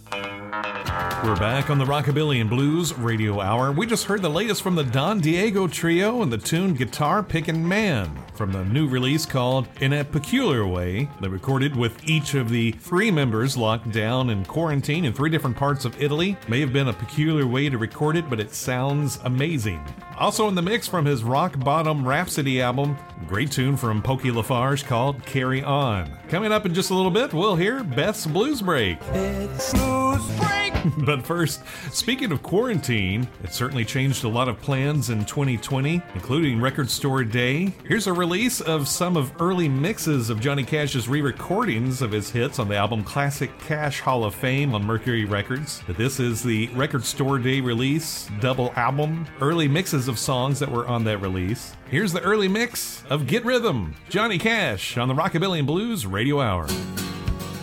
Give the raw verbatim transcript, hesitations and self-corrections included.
We're back on the Rockabilly and Blues Radio Hour. We just heard the latest from the Don Diego Trio and the tune Guitar Pickin' Man from the new release called In a Peculiar Way. They recorded with each of the three members locked down in quarantine in three different parts of Italy. May have been a peculiar way to record it, but it sounds amazing. Also in the mix from his Rock Bottom Rhapsody album, great tune from Pokey LaFarge called Carry On. Coming up in just a little bit, we'll hear Beth's Blues Break. Beth's Blues Break! But first, speaking of quarantine, it certainly changed a lot of plans in twenty twenty, including Record Store Day. Here's a release of some of early mixes of Johnny Cash's re-recordings of his hits on the album Classic Cash Hall of Fame on Mercury Records. This is the Record Store Day release, double album, early mixes of songs that were on that release. Here's the early mix of Get Rhythm, Johnny Cash on the Rockabilly and Blues Radio Hour.